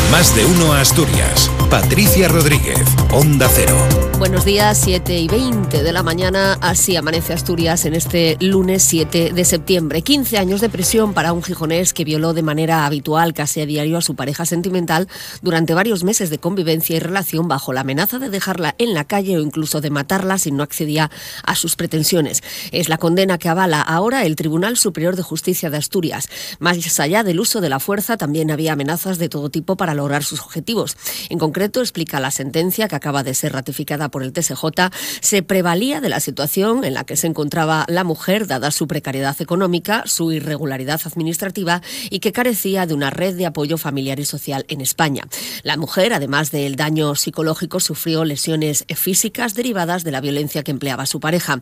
Más de uno Asturias. Patricia Rodríguez, Onda Cero. Buenos días, 7:20 de la mañana, así amanece Asturias en este lunes 7 de septiembre. 15 años de prisión para un gijonés que violó de manera habitual, casi a diario, a su pareja sentimental durante varios meses de convivencia y relación bajo la amenaza de dejarla en la calle o incluso de matarla si no accedía a sus pretensiones. Es la condena que avala ahora el Tribunal Superior de Justicia de Asturias. Más allá del uso de la fuerza, también había amenazas de todo tipo para lograr sus objetivos. En concreto, explica la sentencia que acaba de ser ratificada por el TSJ, se prevalía de la situación en la que se encontraba la mujer, dada su precariedad económica, su irregularidad administrativa y que carecía de una red de apoyo familiar y social en España. La mujer, además del daño psicológico, sufrió lesiones físicas derivadas de la violencia que empleaba su pareja.